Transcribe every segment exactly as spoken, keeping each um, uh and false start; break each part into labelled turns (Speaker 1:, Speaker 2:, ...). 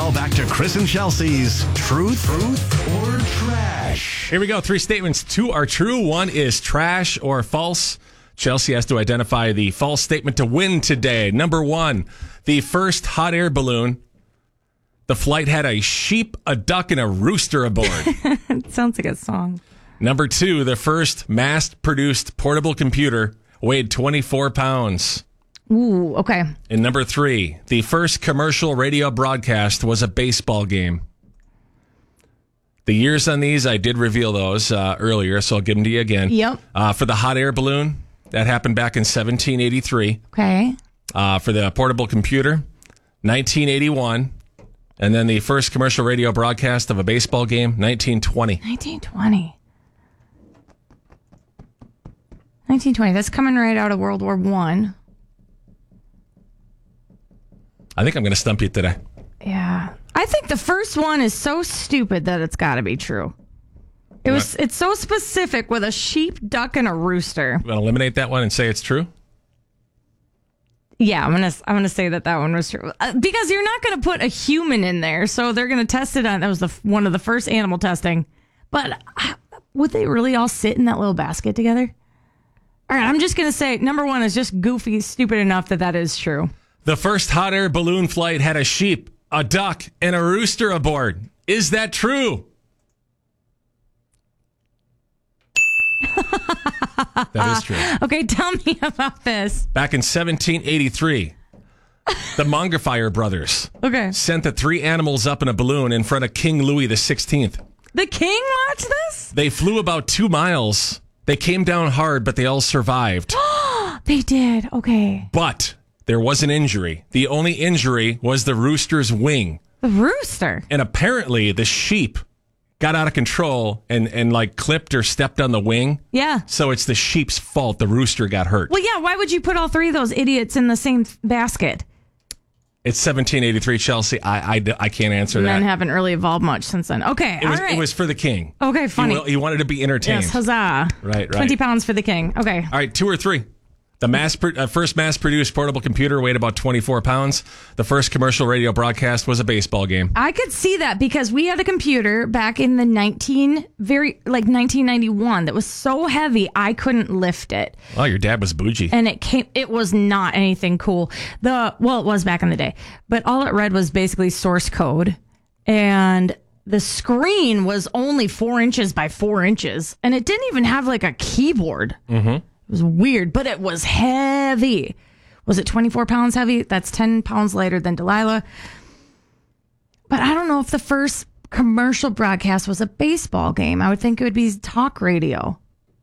Speaker 1: Now back to Chris and Chelsea's Truth, Truth or Trash.
Speaker 2: Here we go. Three statements. Two are true. One is trash or false. Chelsea has to identify the false statement to win today. Number one, the first hot air balloon. The flight had a sheep, a duck, and a rooster aboard.
Speaker 3: It sounds like a song.
Speaker 2: Number two, the first mass-produced portable computer weighed twenty-four pounds.
Speaker 3: Ooh, okay.
Speaker 2: And number three, the first commercial radio broadcast was a baseball game. The years on these, I did reveal those uh, earlier, so I'll give them to you again.
Speaker 3: Yep.
Speaker 2: Uh, for the hot air balloon, that happened back in seventeen eighty-three.
Speaker 3: Okay.
Speaker 2: Uh, for the portable computer, nineteen eighty-one. And then the first commercial radio broadcast of a baseball game, nineteen twenty.
Speaker 3: nineteen twenty. nineteen twenty. That's coming right out of World War One.
Speaker 2: I think I'm going to stump you today.
Speaker 3: Yeah. I think the first one is so stupid that it's got to be true. It was.
Speaker 2: What?
Speaker 3: It's so specific with a sheep, duck, and a rooster.
Speaker 2: You want to eliminate that one and say it's true?
Speaker 3: Yeah, I'm gonna. I'm gonna say that that one was true uh, because you're not gonna put a human in there, so they're gonna test it on. That was the one of the first animal testing. But uh, would they really all sit in that little basket together? All right, I'm just gonna say number one is just goofy, stupid enough that that is true.
Speaker 2: The first hot air balloon flight had a sheep, a duck, and a rooster aboard. Is that true? That is true.
Speaker 3: Okay, tell me about this.
Speaker 2: Back in seventeen eighty-three, the Montgolfier brothers
Speaker 3: Okay.
Speaker 2: sent the three animals up in a balloon in front of King Louis the sixteenth.
Speaker 3: The king watched this?
Speaker 2: They flew about two miles. They came down hard, but they all survived.
Speaker 3: They did. Okay.
Speaker 2: But there was an injury. The only injury was the rooster's wing.
Speaker 3: The rooster.
Speaker 2: And apparently the sheep got out of control and, and like clipped or stepped on the wing.
Speaker 3: Yeah.
Speaker 2: So it's the sheep's fault the rooster got hurt.
Speaker 3: Well, yeah, why would you put all three of those idiots in the same basket?
Speaker 2: It's seventeen eighty-three, Chelsea. I, I, I can't answer
Speaker 3: Men
Speaker 2: that.
Speaker 3: haven't really evolved much since then. Okay,
Speaker 2: It was,
Speaker 3: all right.
Speaker 2: it was for the king.
Speaker 3: Okay, funny.
Speaker 2: He, he wanted to be entertained.
Speaker 3: Yes, huzzah.
Speaker 2: Right, right.
Speaker 3: twenty pounds for the king. Okay.
Speaker 2: All right, two or three. The mass pro- uh, first mass-produced portable computer weighed about twenty-four pounds. The first commercial radio broadcast was a baseball game.
Speaker 3: I could see that because we had a computer back in the nineteen very like nineteen ninety-one that was so heavy I couldn't lift it.
Speaker 2: Well, your dad was bougie.
Speaker 3: And it came it was not anything cool. The well, it was back in the day. But all it read was basically source code. And the screen was only four inches by four inches. And it didn't even have like a keyboard. Mm-hmm. It was weird, but it was heavy. Was it twenty-four pounds heavy? That's ten pounds lighter than Delilah. But I don't know if the first commercial broadcast was a baseball game. I would think it would be talk radio.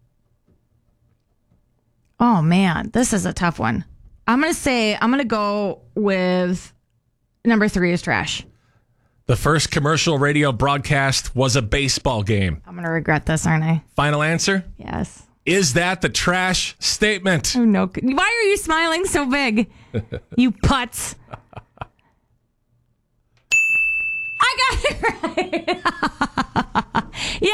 Speaker 3: Oh, man, this is a tough one. I'm going to say, I'm going to go with number three is trash.
Speaker 2: The first commercial radio broadcast was a baseball game.
Speaker 3: I'm going to regret this, aren't I?
Speaker 2: Final answer?
Speaker 3: Yes.
Speaker 2: Is that the trash statement?
Speaker 3: Oh, no. Why are you smiling so big? You putz. I got it right.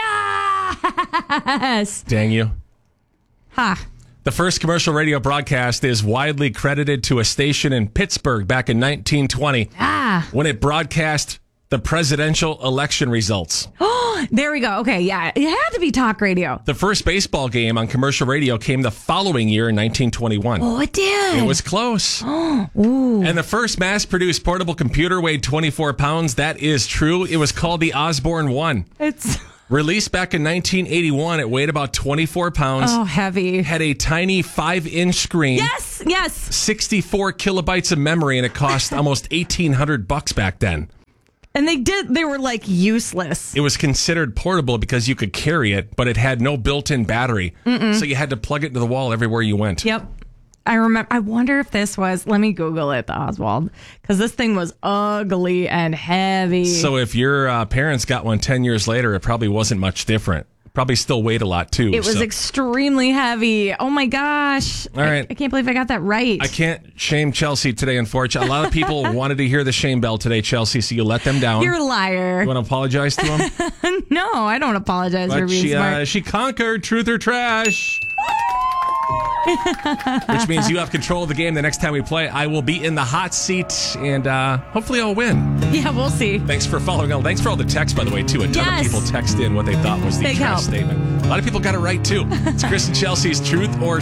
Speaker 3: Yes.
Speaker 2: Dang you.
Speaker 3: Ha.
Speaker 2: The first commercial radio broadcast is widely credited to a station in Pittsburgh back in nineteen twenty
Speaker 3: Ah.
Speaker 2: when it broadcast the presidential election results.
Speaker 3: There we go. Okay, yeah. It had to be talk radio.
Speaker 2: The first baseball game on commercial radio came the following year in nineteen twenty-one.
Speaker 3: Oh, it did.
Speaker 2: It was close. And the first mass-produced portable computer weighed twenty-four pounds. That is true. It was called the Osborne One.
Speaker 3: It's
Speaker 2: Released back in nineteen eighty-one, it weighed about twenty-four pounds.
Speaker 3: oh heavy.
Speaker 2: Had a tiny five-inch screen.
Speaker 3: Yes, yes.
Speaker 2: sixty-four kilobytes of memory, and it cost almost eighteen hundred bucks back then.
Speaker 3: And they did. They were like useless.
Speaker 2: It was considered portable because you could carry it, but it had no built-in battery. So you had to plug it into the wall everywhere you went.
Speaker 3: Yep. I remember. I wonder if this was. Let me Google it, the Oswald, because this thing was ugly and heavy.
Speaker 2: So if your uh, parents got one ten years later, it probably wasn't much different. Probably still weighed a lot too.
Speaker 3: It was
Speaker 2: so.
Speaker 3: extremely heavy. Oh my gosh.
Speaker 2: All right.
Speaker 3: I, I can't believe I got that right.
Speaker 2: I can't shame Chelsea today, unfortunately. A lot of people wanted to hear the shame bell today, Chelsea, so you let them down.
Speaker 3: You're a liar.
Speaker 2: You want to apologize to them?
Speaker 3: No, I don't apologize for
Speaker 2: But
Speaker 3: being
Speaker 2: she,
Speaker 3: smart.
Speaker 2: uh, she conquered truth or trash. Which means you have control of the game the next time we play. I will be in the hot seat, and uh, hopefully I'll win.
Speaker 3: Yeah, we'll see.
Speaker 2: Thanks for following on. Thanks for all the texts, by the way, too. A ton
Speaker 3: Yes.
Speaker 2: of people text in what they thought was the
Speaker 3: Big
Speaker 2: trash
Speaker 3: help.
Speaker 2: statement. A lot of people got it right, too. It's Chris and Chelsea's Truth or